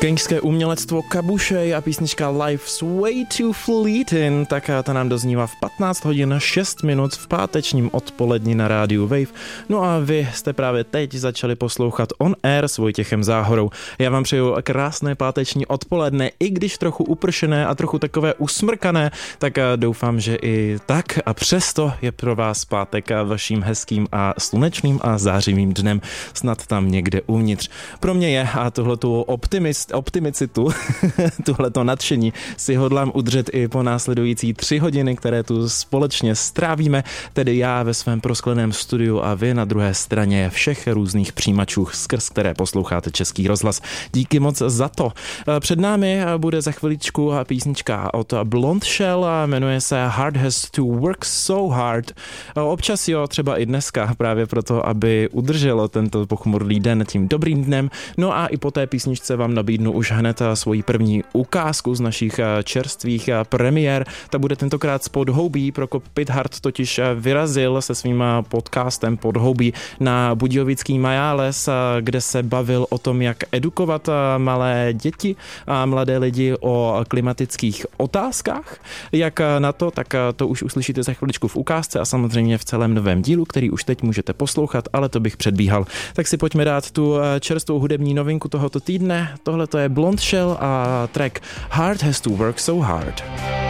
Keňské umělectvo Kabušej a písnička Life's Way Too Fleeting, tak ta nám doznívá v 15 hodin 6 minut v pátečním odpoledni na rádiu Wave. No a vy jste právě teď začali poslouchat On Air s Vojtěchem Záhorou. Já vám přeju krásné páteční odpoledne, i když trochu upršené a trochu takové usmrkané, tak doufám, že i tak a přesto je pro vás pátek vaším hezkým a slunečným a zářivým dnem snad tam někde uvnitř. Pro mě je a tohletu optimicitu, tuhleto nadšení si hodlám udržet i po následující 3 hodiny, které tu společně strávíme, tedy já ve svém proskleném studiu a vy na druhé straně všech různých přijímačů, skrz které posloucháte Český rozhlas. Díky moc za to. Před námi bude za chviličku písnička od Blonde Shell a jmenuje se Hard Has to Work So Hard. Občas jo, třeba i dneska, právě proto, aby udrželo tento pochmurlý den tím dobrým dnem. No a i po té písničce vám nabídnu už hned svoji první ukázku z našich čerstvých premiér. Ta bude tentokrát z Podhoubí. Prokop Pithart totiž vyrazil se svým podcastem Podhoubí na Budějovický Majáles, kde se bavil o tom, jak edukovat malé děti a mladé lidi o klimatických otázkách. Jak na to, tak to už uslyšíte za chviličku v ukázce a samozřejmě v celém novém dílu, který už teď můžete poslouchat, ale to bych předbíhal. Tak si pojďme dát tu čerstvou hudební novinku tohoto týdne. Tohle to je Blonde Shell a track Hard Has to Work So Hard.